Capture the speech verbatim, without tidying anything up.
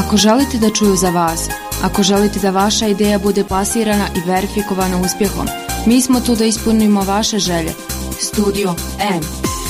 Ako želite da čuju za vas, ako želite da vaša ideja bude plasirana i verifikovana uspjehom, mi smo tu da ispunimo vaše želje. Studio M.